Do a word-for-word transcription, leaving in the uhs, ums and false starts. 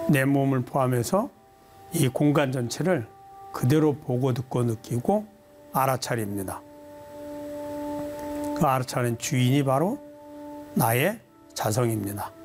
내 몸을 포함해서 이 공간 전체를 그대로 보고 듣고 느끼고 알아차립니다. 그 알아차린 주인이 바로 나의 자성입니다.